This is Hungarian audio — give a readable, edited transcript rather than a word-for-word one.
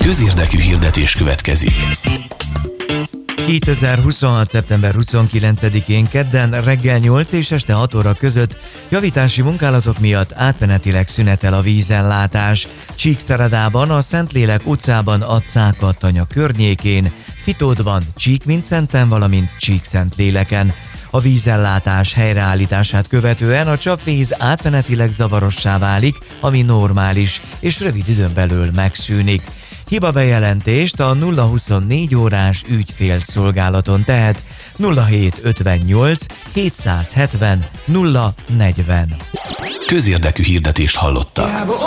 Közérdekű hirdetés következik. 2026. szeptember 29-én kedden reggel 8 és este 6 óra között javítási munkálatok miatt átmenetileg szünetel a vízellátás. Csíkszeredában, a Szentlélek utcában a Cákattanya környékén, Fitódban, Csíkmincenten, valamint Csíkszentléleken. A vízellátás helyreállítását követően a csapvíz átmenetileg zavarossá válik, ami normális, és rövid időn belül megszűnik. Hibabejelentést a 024 órás ügyfélszolgálaton tehet 0758 770 040. Közérdekű hirdetést hallottak.